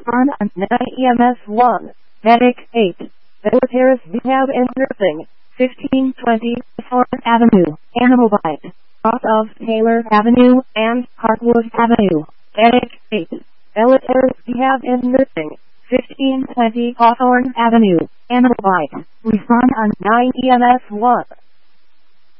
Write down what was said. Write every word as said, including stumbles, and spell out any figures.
Respond on nine E M S one. Medic eight. Militaris Rehab and Nursing. fifteen twenty Fourth Avenue, Animal Bite. Cross of Taylor Avenue and Hartwood Avenue. Medic eight. Militaris Rehab and Nursing. fifteen twenty Hawthorne Avenue, Animal Bite. Respond on nine E M S one.